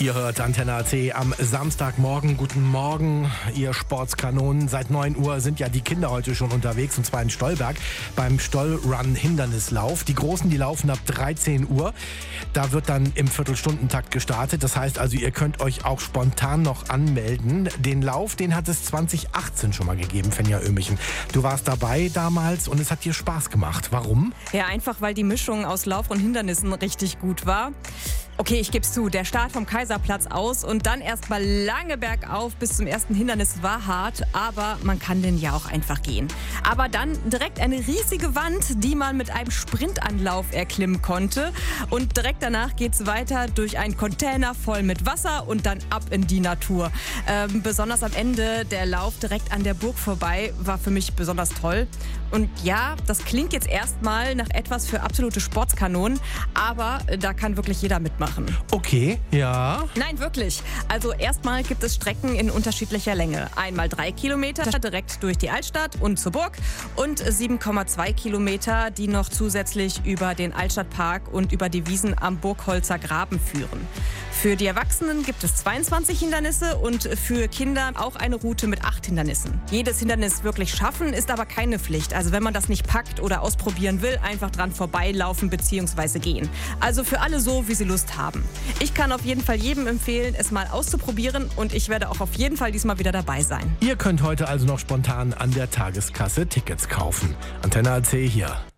Ihr hört Antenne AT am Samstagmorgen. Guten Morgen, ihr Sportskanonen. Seit 9 Uhr sind ja die Kinder heute schon unterwegs, und zwar in Stolberg beim Stollrun-Hindernislauf. Die Großen, die laufen ab 13 Uhr. Da wird dann im Viertelstundentakt gestartet. Das heißt also, ihr könnt euch auch spontan noch anmelden. Den Lauf, den hat es 2018 schon mal gegeben, Fenja Ömichen. Du warst dabei damals und es hat dir Spaß gemacht. Warum? Ja, einfach weil die Mischung aus Lauf und Hindernissen richtig gut war. Okay, ich geb's zu, der Start vom Kaiserplatz aus und dann erstmal lange bergauf bis zum ersten Hindernis war hart, aber man kann den ja auch einfach gehen. Aber dann direkt eine riesige Wand, die man mit einem Sprintanlauf erklimmen konnte, und direkt danach geht's weiter durch einen Container voll mit Wasser und dann ab in die Natur. Besonders am Ende der Lauf direkt an der Burg vorbei war für mich besonders toll. Und ja, das klingt jetzt erstmal nach etwas für absolute Sportskanonen, aber da kann wirklich jeder mitmachen. Okay, ja. Nein, wirklich. Also erstmal gibt es Strecken in unterschiedlicher Länge. Einmal 3 Kilometer direkt durch die Altstadt und zur Burg und 7,2 Kilometer, die noch zusätzlich über den Altstadtpark und über die Wiesen am Burgholzer Graben führen. Für die Erwachsenen gibt es 22 Hindernisse und für Kinder auch eine Route mit 8 Hindernissen. Jedes Hindernis wirklich schaffen ist aber keine Pflicht. Also wenn man das nicht packt oder ausprobieren will, einfach dran vorbeilaufen bzw. gehen. Also für alle so, wie sie Lust haben. Ich kann auf jeden Fall jedem empfehlen, es mal auszuprobieren, und ich werde auch auf jeden Fall diesmal wieder dabei sein. Ihr könnt heute also noch spontan an der Tageskasse Tickets kaufen. Antenne AT hier.